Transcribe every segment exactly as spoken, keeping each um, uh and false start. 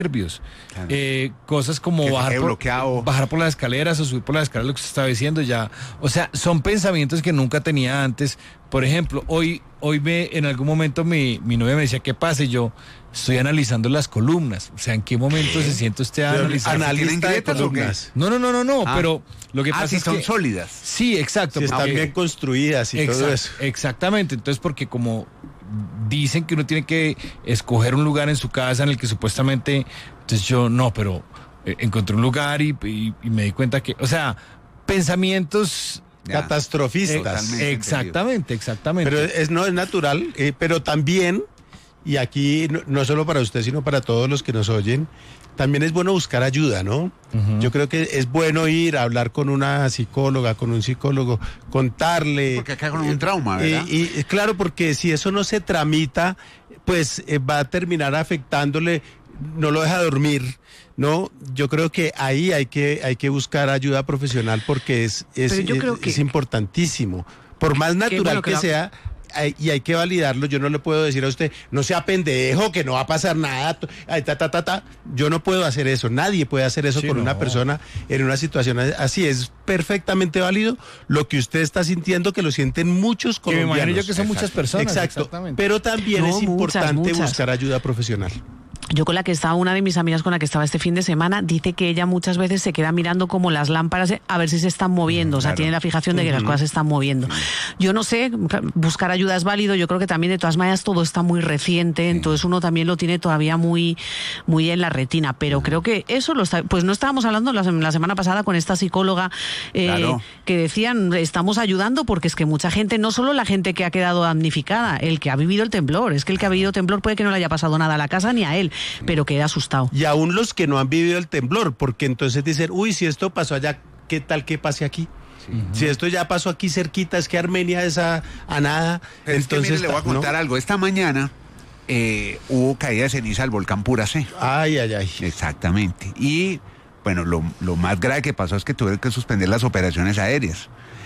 nervios. Claro. Eh, cosas como Que bajar quede por, bloqueado. bajar por las escaleras o subir por las escaleras, lo que usted estaba diciendo ya. O sea, son pensamientos que nunca tenía antes. Por ejemplo, hoy, hoy me, en algún momento mi, mi novia me decía, ¿qué pasa? Y yo estoy analizando las columnas. O sea, ¿en qué momento ¿Qué? se siente usted a analizar? ¿Analista de columnas? No, no, no, no, no, Ah. pero lo que Ah, pasa sí, es son que... sólidas. Sí, exacto. Si están porque- bien construidas y Exact- todo eso. Exactamente, entonces porque como dicen que uno tiene que escoger un lugar en su casa en el que supuestamente, entonces yo no, pero eh, encontré un lugar y, y- y me di cuenta que, o sea, pensamientos... Ya. Catastrofistas. Totalmente. Exactamente, exactamente. Pero es, no es natural, eh, pero también, y aquí no, no solo para usted, sino para todos los que nos oyen, también es bueno buscar ayuda, ¿no? Ujú. Yo creo que es bueno ir a hablar con una psicóloga, con un psicólogo, contarle. Porque acá con un trauma, ¿verdad? Y, y, claro, porque si eso no se tramita, pues eh, va a terminar afectándole, no lo deja dormir, ¿no? Yo creo que ahí hay que, hay que buscar ayuda profesional porque es, es, Pero yo creo es- que- es importantísimo. Por más natural bueno que, que la- sea, hay- y hay que validarlo. Yo no le puedo decir a usted, no sea pendejo, que no va a pasar nada. t- ay, ta, ta, ta, ta. Yo no puedo hacer eso. Nadie puede hacer eso Sí, con no. una persona en una situación así. Es perfectamente válido lo que usted está sintiendo, que lo sienten muchos que me colombianos. imagino yo que son muchas personas. Exacto. Exactamente. Pero también No, es muchas, importante muchas. buscar ayuda profesional. Yo con la que estaba, una de mis amigas con la que estaba este fin de semana, dice que ella muchas veces se queda mirando como las lámparas a ver si se están moviendo, o sea, Claro. tiene la fijación de que las cosas se están moviendo. Yo no sé, buscar ayuda es válido, yo creo que también de todas maneras todo está muy reciente, entonces uno también lo tiene todavía muy, muy en la retina, pero creo que eso lo está, pues no estábamos hablando la, la semana pasada con esta psicóloga eh, Claro. que decían, estamos ayudando porque es que mucha gente, no solo la gente que ha quedado damnificada, el que ha vivido el temblor, es que el que ha vivido temblor puede que no le haya pasado nada a la casa ni a él, pero queda asustado. Y aún los que no han vivido el temblor, porque entonces dicen, uy, si esto pasó allá, ¿qué tal que pase aquí? Si esto ya pasó aquí cerquita, es que Armenia es a, a nada. Pero es que, entonces, mire, le voy a ¿no? contar algo. Esta mañana eh, hubo caída de ceniza del volcán Puracé. Ay, ay, ay. Exactamente. Y, bueno, lo, lo más grave que pasó es que tuvieron que suspender las operaciones aéreas.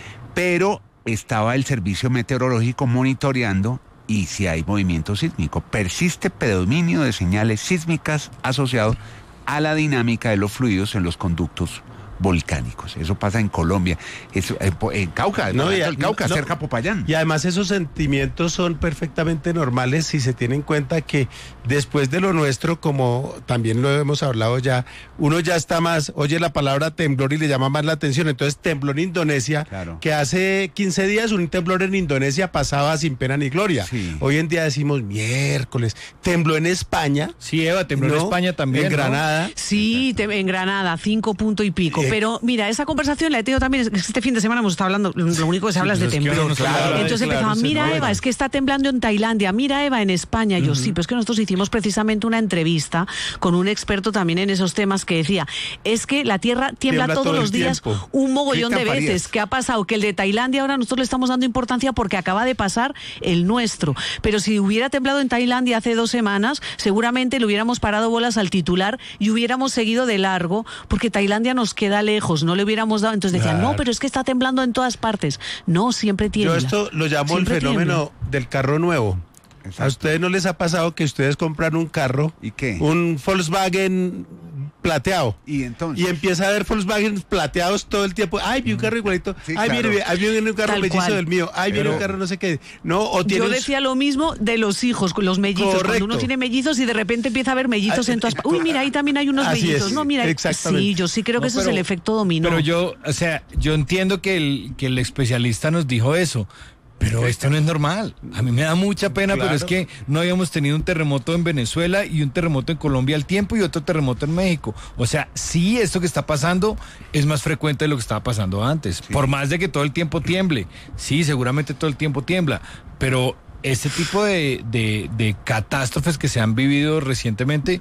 Pero estaba el servicio meteorológico monitoreando y si hay movimiento sísmico. Persiste predominio de señales sísmicas asociados a la dinámica de los fluidos en los conductos volcánicos. Eso pasa en Colombia, eso, en, en Cauca, No, no, y a- el Cauca, no. cerca a Popayán. Y además esos sentimientos son perfectamente normales si se tiene en cuenta que después de lo nuestro, como también lo hemos hablado ya, uno ya está más, oye la palabra temblor y le llama más la atención. Entonces, temblor en Indonesia, Claro. que hace quince días un temblor en Indonesia pasaba sin pena ni gloria. Sí. Hoy en día decimos miércoles. Tembló en España. Sí, Eva, tembló en ¿no? España también, En ¿no? Granada. Sí, te- en Granada, cinco punto y pico. Eh. Pero mira, esa conversación la he tenido también, es que este fin de semana hemos estado hablando, lo único que se habla es de pues es que temblor. uno no se habla de- Entonces claro, empezaban, ese mira no Eva, era. es que está temblando en Tailandia, mira Eva en España. Y yo, sí, pero es que nosotros hicimos precisamente una entrevista con un experto también en esos temas que decía, es que la Tierra tiembla, Tiembla todos todo el los días tiempo. un mogollón de Cristian veces. Farías. ¿Qué ha pasado? Que el de Tailandia ahora nosotros le estamos dando importancia porque acaba de pasar el nuestro. Pero si hubiera temblado en Tailandia hace dos semanas, seguramente le hubiéramos parado bolas al titular y hubiéramos seguido de largo, porque Tailandia nos queda lejos, no le hubiéramos dado. Entonces decían, Claro. no, pero es que está temblando en todas partes. No, siempre tiembla. Yo esto lo llamo Siempre el fenómeno del carro nuevo. Exacto. ¿A ustedes no les ha pasado que ustedes compran un carro, ¿Y qué? un Volkswagen plateado? Y entonces... Y empieza a ver Volkswagen plateados todo el tiempo. Ay, vi un carro igualito. Sí, Ay, claro. viene, ahí viene un carro Tal mellizo cual. del mío. Ay, viene Pero- un carro no sé qué. No, o tiene Yo un- decía lo mismo de los hijos, con los mellizos. Cuando Correcto. uno tiene mellizos y de repente empieza a ver mellizos Ah, en todas eh, partes. Uy, mira, ahí también hay unos así mellizos. es, No, mira, exactamente. sí, yo sí creo que No, ese es pero- el efecto dominó. Pero yo, o sea, yo entiendo que el, que el especialista nos dijo eso, pero esto no es normal. A mí me da mucha pena, Claro. pero es que no habíamos tenido un terremoto en Venezuela y un terremoto en Colombia al tiempo y otro terremoto en México. O sea, sí, esto que está pasando es más frecuente de lo que estaba pasando antes. Por más de que todo el tiempo tiemble. Sí, seguramente todo el tiempo tiembla, pero este tipo de, de, de catástrofes que se han vivido recientemente,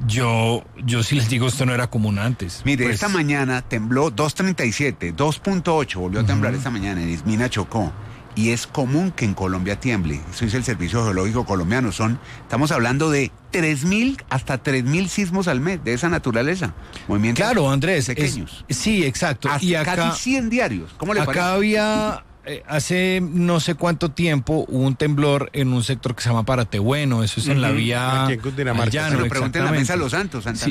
yo, yo sí les digo, esto no era común antes. Mire, Pues, esta mañana tembló dos treinta y siete, dos punto ocho, volvió a temblar esta mañana en Ismina, Chocó. Y es común que en Colombia tiemble. Eso dice el Servicio Geológico Colombiano. Son, estamos hablando de tres mil hasta tres mil sismos al mes de esa naturaleza. Movimientos Claro, Andrés. es- pequeños. sí, exacto. Hasta Y acá, casi cien diarios. ¿Cómo le acá parece? había eh, hace no sé cuánto tiempo hubo un temblor en un sector que se llama Paratebueno, eso es en la Ujú, vía aquí en Cundinamarca. al llano, Pero pregunten a la exactamente. Mesa Los Santos, Santander.